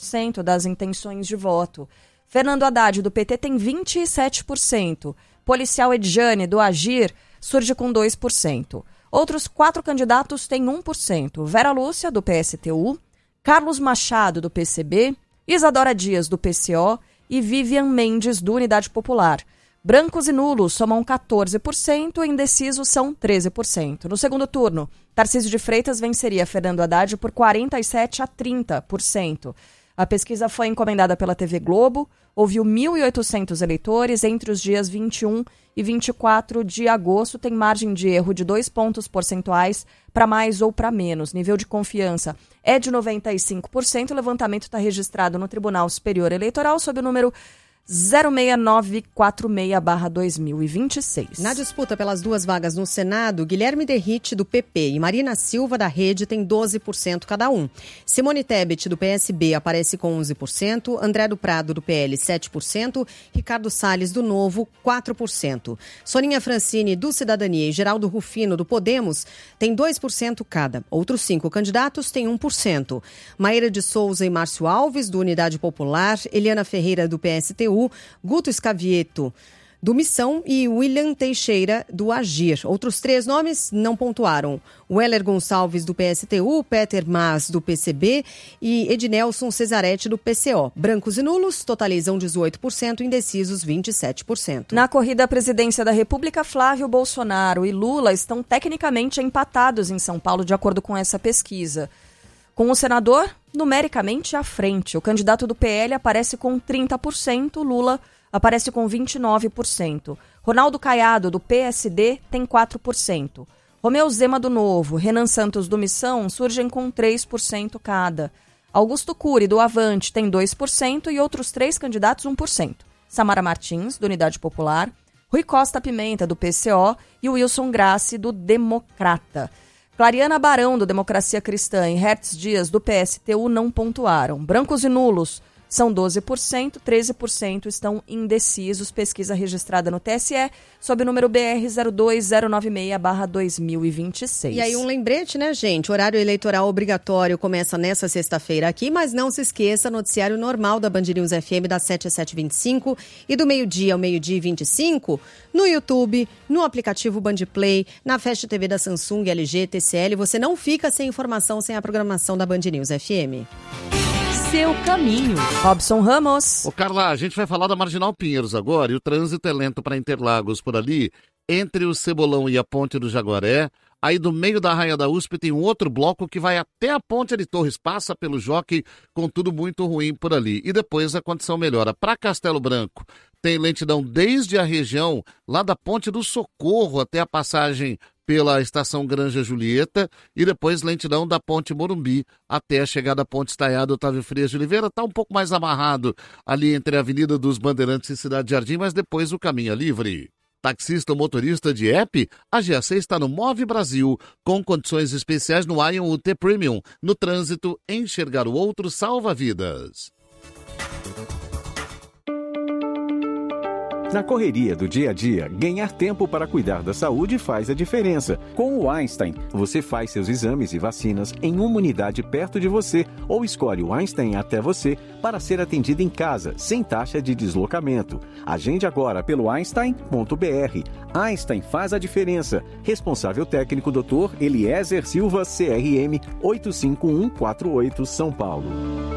30% das intenções de voto. Fernando Haddad, do PT, tem 27%. Policial Edjane, do Agir, surge com 2%. Outros 4 candidatos têm 1%. Vera Lúcia, do PSTU, Carlos Machado, do PCB, Isadora Dias, do PCO e Vivian Mendes, do Unidade Popular. Brancos e nulos somam 14% e indecisos são 13%. No segundo turno, Tarcísio de Freitas venceria Fernando Haddad por 47% a 30%. A pesquisa foi encomendada pela TV Globo, ouviu 1.800 eleitores entre os dias 21 e 24 de agosto, tem margem de erro de 2 pontos percentuais para mais ou para menos. Nível de confiança é de 95%. O levantamento está registrado no Tribunal Superior Eleitoral sob o número 06946/2026. Na disputa pelas 2 vagas no Senado, Guilherme Derrite, do PP, e Marina Silva, da Rede, têm 12% cada um. Simone Tebet, do PSB, aparece com 11%, André do Prado, do PL, 7%, Ricardo Salles, do Novo, 4%. Soninha Francini, do Cidadania, e Geraldo Rufino, do Podemos, têm 2% cada. Outros 5 candidatos têm 1%. Maíra de Souza e Márcio Alves, do Unidade Popular, Eliana Ferreira, do PSTU, Guto Scavieto, do Missão, e William Teixeira, do Agir. Outros 3 nomes não pontuaram. Weller Gonçalves, do PSTU, Peter Mas, do PCB e Ednelson Cesaretti, do PCO. Brancos e nulos totalizam 18%, indecisos 27%. Na corrida à presidência da República, Flávio Bolsonaro e Lula estão tecnicamente empatados em São Paulo, de acordo com essa pesquisa. Com o senador numericamente à frente. O candidato do PL aparece com 30%, Lula aparece com 29%. Ronaldo Caiado, do PSD, tem 4%. Romeu Zema, do Novo, Renan Santos, do Missão, surgem com 3% cada. Augusto Cury, do Avante, tem 2% e outros 3 candidatos 1%. Samara Martins, do Unidade Popular, Rui Costa Pimenta, do PCO e Wilson Grassi, do Democrata. Clariana Barão, do Democracia Cristã, e Hertz Dias, do PSTU, não pontuaram. Brancos e nulos são 12%, 13% estão indecisos. Pesquisa registrada no TSE, sob o número BR 02096/2026. E aí um lembrete, né, gente? O horário eleitoral obrigatório começa nessa sexta-feira aqui, mas não se esqueça, noticiário normal da Band News FM das 7 às 7h25 e do meio-dia ao meio-dia e 25 no YouTube, no aplicativo Band Play, na Fast TV da Samsung, LG, TCL. Você não fica sem informação, sem a programação da Band News FM. Seu caminho. Robson Ramos. Ô Carla, a gente vai falar da Marginal Pinheiros agora, e o trânsito é lento para Interlagos por ali, entre o Cebolão e a Ponte do Jaguaré. Aí do meio da Raia da USP tem um outro bloco que vai até a Ponte de Torres, passa pelo Jockey, com tudo muito ruim por ali. E depois a condição melhora. Para Castelo Branco tem lentidão desde a região lá da Ponte do Socorro até a passagem pela Estação Granja Julieta, e depois lentidão da Ponte Morumbi até a chegada à Ponte Estaiada Otávio Frias de Oliveira. Está um pouco mais amarrado ali entre a Avenida dos Bandeirantes e Cidade Jardim, mas depois o caminho é livre. Taxista ou motorista de app, a GAC está no Move Brasil, com condições especiais no Ion UT Premium. No trânsito, enxergar o outro salva vidas. Na correria do dia a dia, ganhar tempo para cuidar da saúde faz a diferença. Com o Einstein, você faz seus exames e vacinas em uma unidade perto de você ou escolhe o Einstein até você para ser atendido em casa, sem taxa de deslocamento. Agende agora pelo einstein.br. Einstein faz a diferença. Responsável técnico Dr. Eliezer Silva, CRM 85148, São Paulo.